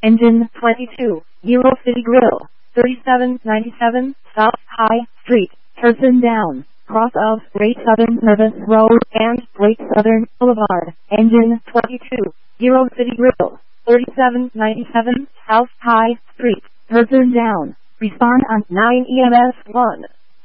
Engine 22, Euro City Grill, 3797, South High Street, person down, cross of Great Southern Service Road and Great Southern Boulevard. Engine 22, Euro City Grill, 3797, South High Street, person down. Respond on 9 EMS 1.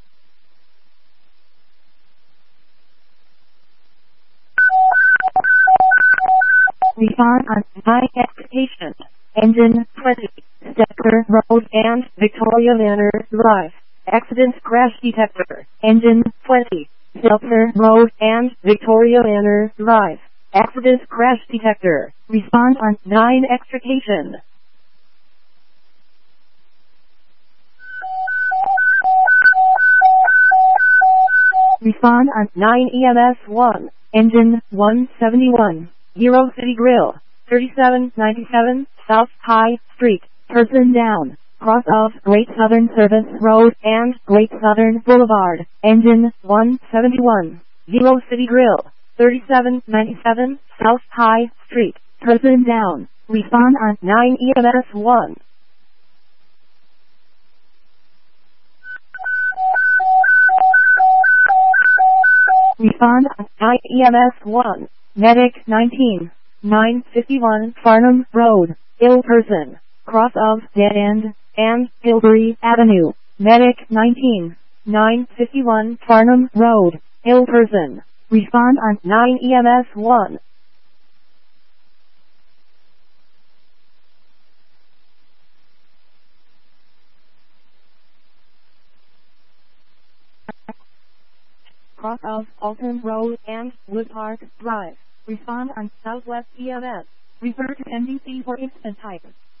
Respond on 9 Expectation. Engine 20, Stecker Road and Victoria Manor Drive. Accident crash detector. Engine 20, Stecker Road and Victoria Manor Drive. Accident crash detector. Respond on 9 Extrication. Respond on 9 EMS 1. Engine 171, Euro City Grill, 3797, South High Street, person down, cross of Great Southern Service Road and Great Southern Boulevard. Engine 171, Euro City Grill, 3797, South High Street, person down. Respond on 9 EMS 1. Respond on 9 EMS 1. Medic 19, 951 Farnham Road, ill person, cross of Dead End and Tilbury Avenue. Medic 19, 951 Farnham Road, ill person. Respond on 9 EMS 1. Cross of Alton Road and Wood Park Drive. Respond on Southwest EMS. Refer to NDC for instant type.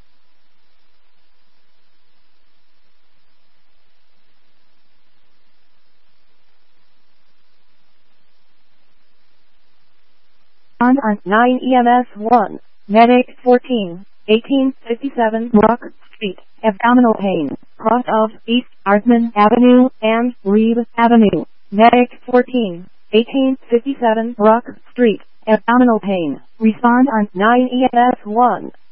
Respond on 9 EMS 1. Medic 14, 1857 Brock Street. Abdominal pain. Cross of East Artman Avenue and Reeve Avenue. Medic 14, 1857 Brock Street. Abdominal pain. Respond on 9 EMS 1.